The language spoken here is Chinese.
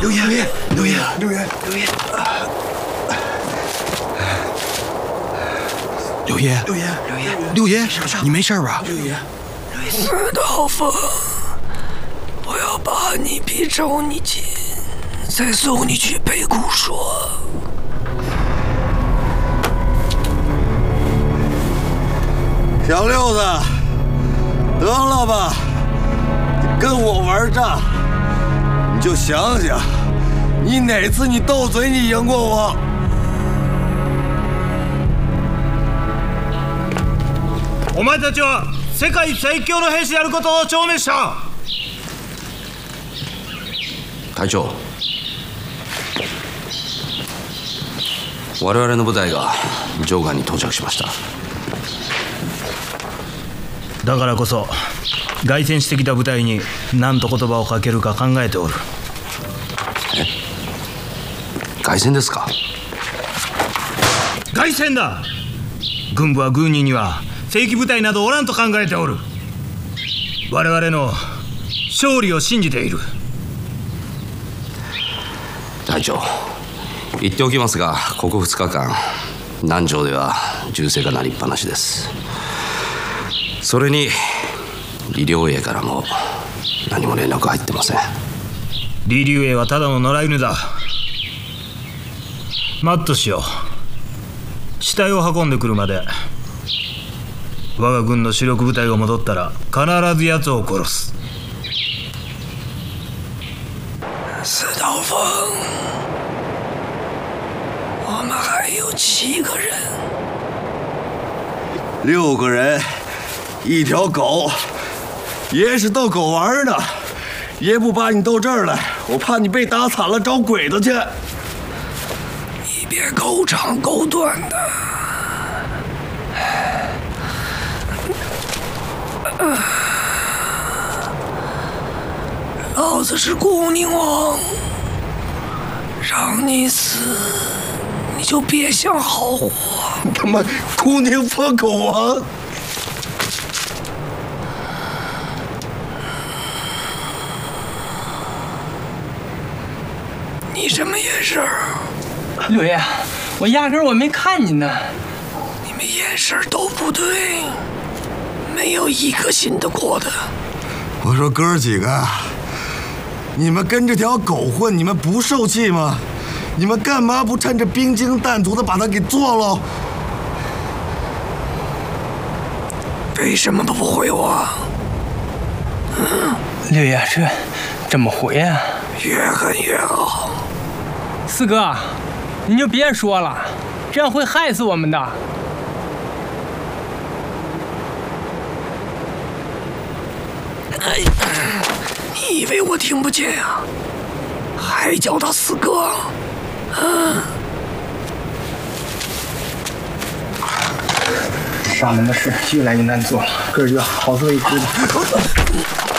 六爷，六爷， 六爷， 六爷，六爷，六爷，六爷，六爷，你没事吧？ 六爷， 刀锋，我要把你逼着你进，再送你去北谷说。 小六子，得了吧，你跟我玩账，你就想想，你哪次你斗嘴你赢过我？ お前たちは世界最強の兵士であることを証明した。 隊長、我々の部隊が上岸に到着しました。 だからこそ凱旋してきた部隊に何と言葉をかけるか考えておる。 凱旋ですか？ 凱旋だ。軍部は軍人には正規部隊などおらんと考えておる。我々の勝利を信じている。 隊長、言っておきますが、ここ2日間南条では銃声が鳴りっぱなしです。それに李陵衛からも何も連絡入ってません。 李龍衛はただの野良犬だ。マットしよう。死体を運んでくるまで我が軍の主力部隊が戻ったら必ず奴を殺す。 四刀锋，我们还有7个人 6个人，1条狗，爷是逗狗玩呢。爷不把你逗这儿来，我怕你被打惨了找鬼子去。 你别狗长狗短的。老子是顾宁王，让你死，你就别想好活。 他妈，顾宁破狗王！ 你什么眼神儿？ 六爷，我压根儿我没看您呢。 你们眼神都不对，没有一个信得过的。 我说哥儿几个，你们跟这条狗混，你们不受气吗？你们干嘛不趁着兵精弹足的把它给做喽？ 为什么不回我？ 六爷，这么回啊？ 越狠越好。 四哥，你就别说了，这样会害死我们的。 你以为我听不见啊？还叫他四哥？ 上门的事越来越难做了，哥儿几个好自为之吧。